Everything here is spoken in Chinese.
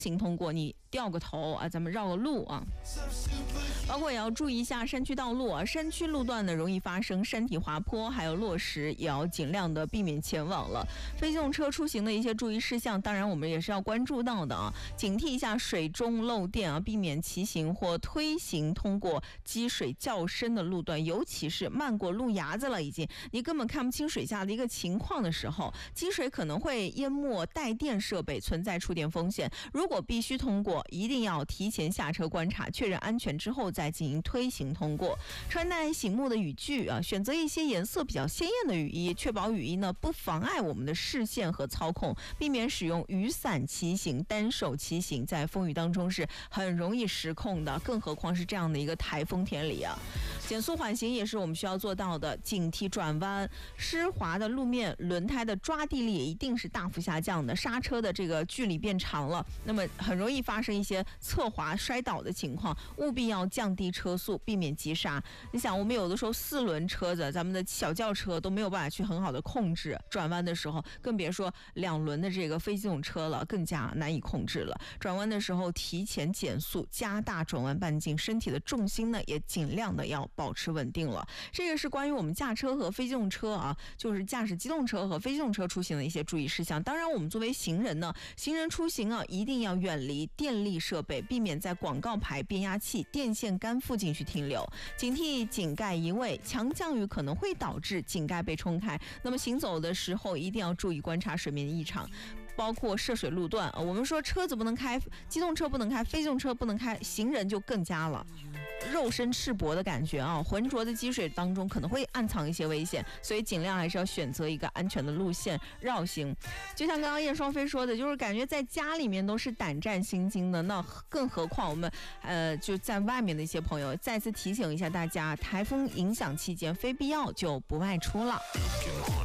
行通过，你掉个头啊，咱们绕个路啊。包括也要注意一下山区道路啊，山区路段呢容易发生山体滑坡，还有落石，也要尽量的避免前往了。非机动车出行的一些注意事项，当然我们也是要关注到的啊，警惕一下水中漏电啊，避免骑行或推行通过积水较深的路段，尤其是漫过路牙子了，已经你根本看不清水下的一个情况的时候，积水可能会淹没带电设备，存在触电风险。如果必须通过，一定要提前下车观察，确认安全之后再进行推行通过。穿戴醒目的雨具啊，选择一些颜色比较鲜艳的雨衣，确保雨衣呢不妨碍我们的视线和操控，避免使用雨伞骑行、单手骑行，在风雨当中是很容易失控的，更何况是这样的一个台风天里啊。减速缓行也是我们需要做到的，警惕转弯，湿滑的路面，轮胎的抓地力也一定是大幅下降的，刹车的这个距离变长了，那么很容易发生一些侧滑摔倒的情况，务必要降低车速，避免急刹。你想，我们有的时候4轮车子，咱们的小轿车都没有办法去很好的控制转弯的时候，更别说2轮的这个非机动车了，更加难以控制了。转弯的时候提前减速，加大转弯半径，身体的重心呢也尽量的要保持稳定了。这个是关于我们驾车和非机动车啊，就是驾驶机动车和非机动车出行的一些注意事项。当然我们作为行人呢，行人出行啊一定要远离电力设备，避免在广告牌、变压器、电线杆附近去停留，警惕井盖移位，强降雨可能会导致井盖被冲开，那么行走的时候一定要注意观察水面的异常，包括涉水路段。我们说车子不能开，机动车不能开，非机动车不能开，行人就更加了。肉身赤膊的感觉啊，浑浊的积水当中可能会暗藏一些危险，所以尽量还是要选择一个安全的路线绕行。就像刚刚燕双飞说的，就是感觉在家里面都是胆战心惊的，那更何况我们就在外面的一些朋友，再次提醒一下大家，台风影响期间非必要就不外出了。